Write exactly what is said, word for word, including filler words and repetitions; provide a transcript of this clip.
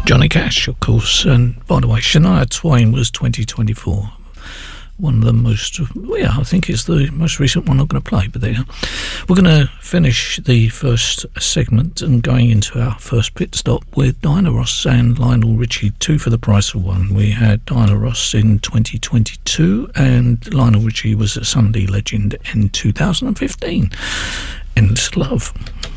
Johnny Cash, of course. And by the way, Shania Twain was twenty twenty-four. One of the most, well, yeah, I think it's the most recent one I'm going to play, but there. We're going to finish the first segment and going into our first pit stop with Diana Ross and Lionel Richie, two for the price of one. We had Diana Ross in twenty twenty-two and Lionel Richie was a Sunday legend in two thousand fifteen. Endless Love.